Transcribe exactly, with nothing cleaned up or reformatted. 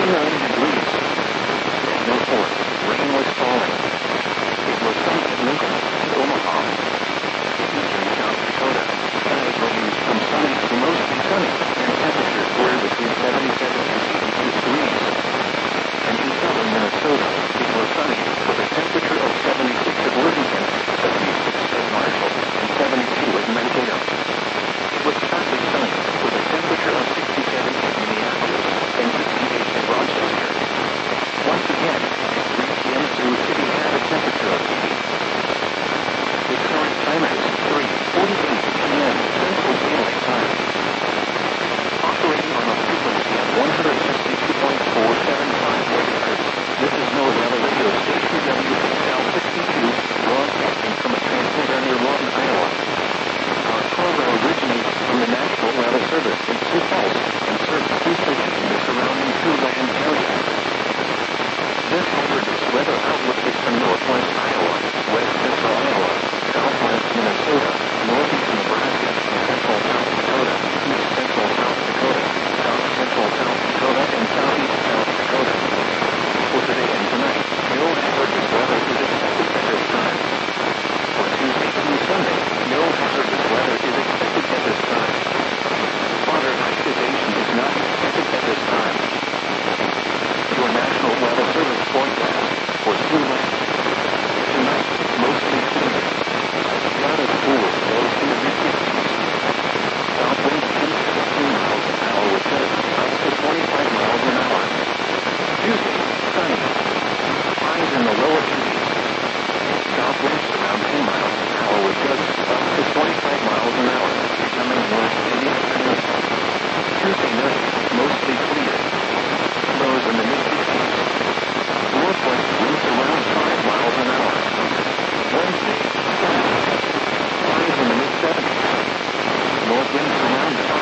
eighty-nine degrees. At no point, rain was falling. It was sunny at Lincoln and Omaha. Eastern South Dakota, skies ranged from sunny to mostly sunny, and temperatures were between seventy-seven and eighty-two degrees. And in southern Minnesota, it was sunny, with a temperature of seventy-six at Worthington, seventy-six at Marshall, and seventy-two at Mankato. It was partly sunny, with a temperature of sixty-seven at Minneapolis, and sixty-eight at Rochester. Once again, at three p m Sioux City had a temperature of eighty. The current time is three forty-eight p m Central Daylight Time. Operating on a frequency of one hundred sixty-two point four seven five megahertz, this is NOAA Weather Radio Station W H L sixty-two, broadcasting from Transmitter near Lawton, Iowa. Our program originates from the National Weather Service in Sioux Falls and serves Sioux City and the surrounding Siouxland area. This hazardous weather outlook is from northwest Iowa, west central Iowa, southwest Minnesota, northeast Nebraska, central South Dakota, east central South Dakota, south central South Dakota, and southeast South Dakota. For today and tonight, no hazardous weather is expected at this time. For Tuesday through Sunday, no hazardous weather is expected at this time. Water activation is not expected at this time. Your National Weather Service forecast for Siouxland. Tonight, mostly cloudy. Cloud of cooler blows in the mid-fifties. South winds ten to fifteen miles an hour with gusts up to twenty-five miles an hour. Tuesday, sunny. Highs in the lower eighties. South winds around ten miles an hour with gusts up to twenty-five miles an hour, becoming west in the afternoon. Tuesday night, mostly